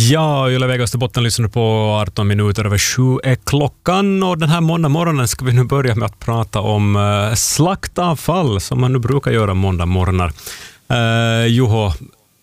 Ja, Yle Vega Österbotten lyssnar på 18 minuter över 7 är klockan, och den här måndag morgonen ska vi nu börja med att prata om slaktavfall som man nu brukar göra måndag morgnar. Juho,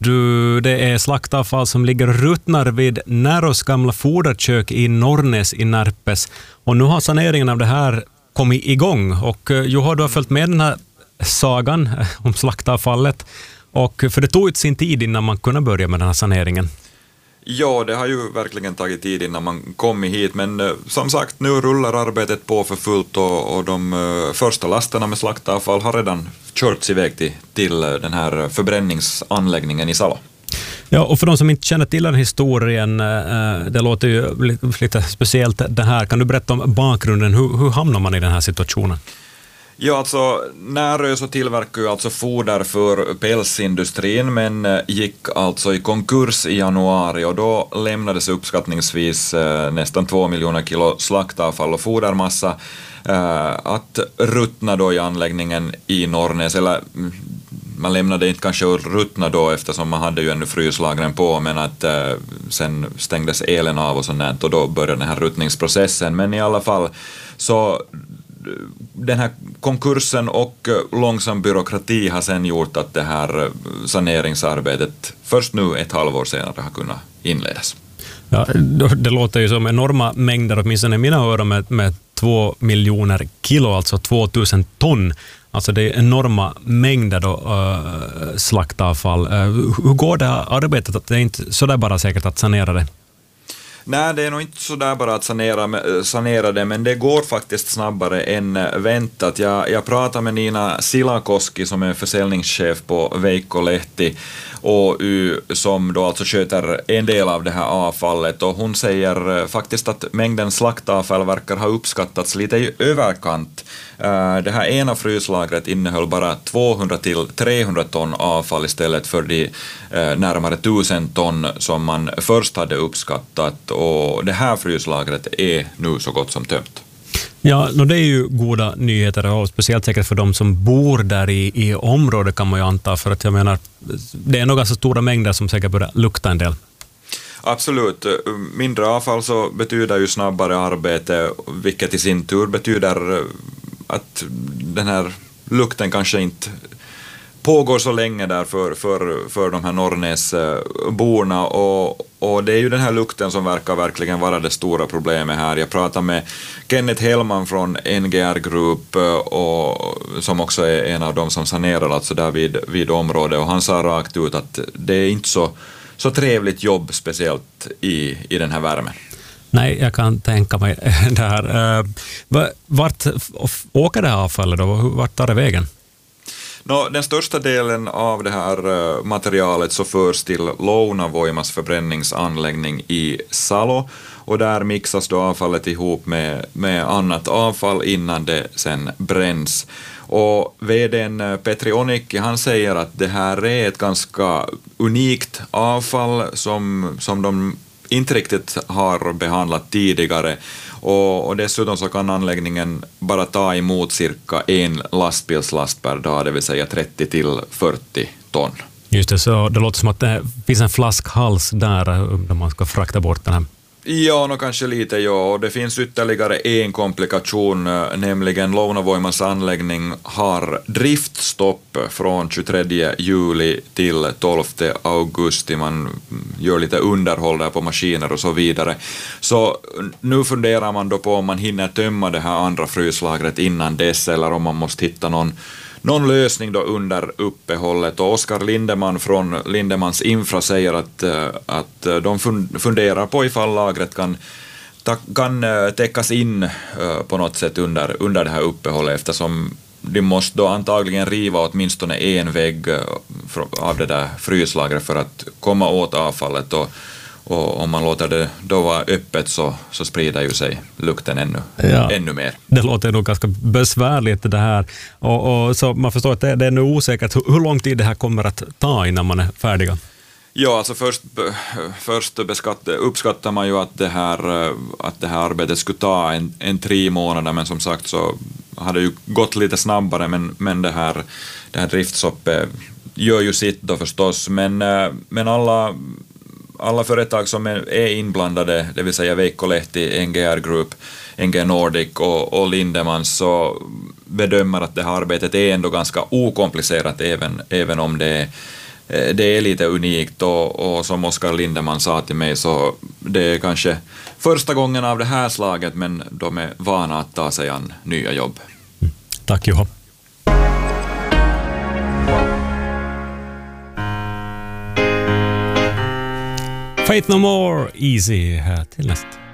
det är slaktavfall som ligger och ruttnar vid Näros gamla foderkök i Norrnäs i Närpes, och nu har saneringen av det här kommit igång, och Juho, du har följt med den här sagan om slaktavfallet, och för det tog ut sin tid innan man kunde börja med den här saneringen. Ja, det har ju verkligen tagit tid innan man kom hit, men som sagt, nu rullar arbetet på för fullt, och de första lasterna med slaktavfall har redan körts iväg till den här förbränningsanläggningen i Salo. Ja, och för de som inte känner till den historien, det låter ju lite speciellt det här. Kan du berätta om bakgrunden? Hur hamnar man i den här situationen? Ja, alltså Närö så tillverkar ju alltså foder för pälsindustrin, men gick alltså i konkurs i januari, och då lämnades uppskattningsvis nästan 2 miljoner kilo slaktavfall och fodermassa att ruttna då i anläggningen i Norrnäs, eller man lämnade inte kanske ruttna då eftersom man hade ju ännu fryslagren på, men att sen stängdes elen av och sånt, och då började den här ruttningsprocessen. Men i alla fall så den här konkursen och långsam byråkrati har sen gjort att det här saneringsarbetet först nu ett halvår senare har kunnat inledas. Ja, det låter ju som enorma mängder, åtminstone i mina öron, med 2 miljoner kilo, alltså 2000 ton. Alltså det är enorma mängder då, slaktavfall. Hur går det här arbetet? Det är inte så där bara säkert att sanera det. Nej, det är nog inte så där bara att sanera det, men det går faktiskt snabbare än väntat. Jag pratade med Nina Silakoski som är försäljningschef på Veikkolehti Oy, som då alltså sköter en del av det här avfallet, och hon säger faktiskt att mängden slaktavfall verkar ha uppskattats lite i överkant. Det här ena fryslagret innehöll bara 200 till 300 ton avfall istället för de närmare 1000 ton som man först hade uppskattat, och det här fryslagret är nu så gott som tömt. Ja, det är ju goda nyheter, och speciellt säkert för de som bor där i området, kan man ju anta, för att jag menar, det är nog ganska stora mängder som säkert börjar lukta en del. Absolut. Mindre avfall så betyder ju snabbare arbete, vilket i sin tur betyder att den här lukten kanske inte pågår så länge där för de här Norrnäsborna, och det är ju den här lukten som verkar verkligen vara det stora problemet här. Jag pratade med Kenneth Hellman från NGR Group, och som också är en av dem som sanerar alltså där vid området, och han sa rakt ut att det är inte så trevligt jobb, speciellt i den här värmen. Nej, jag kan tänka mig det här. Vart åker det här avfallet då? Vart tar det vägen? Den största delen av det här materialet så förs till Lounavoimas förbränningsanläggning i Salo, och där mixas då avfallet ihop med annat avfall innan det sen bränns. Och vdn Petri Onikki, han säger att det här är ett ganska unikt avfall som de inte riktigt har behandlat tidigare, och dessutom så kan anläggningen bara ta emot cirka 1 lastbilslast per dag, det vill säga 30 till 40 ton. Just det, så det låter som att det finns en flaskhals där man ska frakta bort den här. Ja, kanske lite, ja. Och det finns ytterligare en komplikation, nämligen Lounavoimans anläggning har driftstopp från 23 juli till 12 augusti. Man gör lite underhåll där på maskiner och så vidare. Så nu funderar man då på om man hinner tömma det här andra fryslagret innan dess, eller om man måste hitta någon lösning då under uppehållet. Och Oskar Lindeman från Lindemans Infra säger att de funderar på ifall lagret kan täckas in på något sätt under det här uppehållet, eftersom de måste då antagligen riva åtminstone en vägg av det där fryslagret för att komma åt avfallet, och om man låter det då vara öppet så sprider ju sig lukten ännu mer. Det låter nog ganska besvärligt det här, och så man förstår att det är nu osäkert hur lång tid det här kommer att ta innan man är färdiga. Ja, alltså först uppskattar man ju att det här arbetet skulle ta en 3 månader, men som sagt så hade ju gått lite snabbare, men det här driftstoppet gör ju sitt då förstås, men alla företag som är inblandade, det vill säga Veikkolehti, NGR Group, NG Nordic och Lindemans, så bedömer att det här arbetet är ändå ganska okomplicerat, även om det är lite unikt, och som Oskar Lindeman sa till mig, så det är kanske första gången av det här slaget, men de är vana att ta sig an nya jobb. Tack Juha. Faith No More, Easy här till nästa.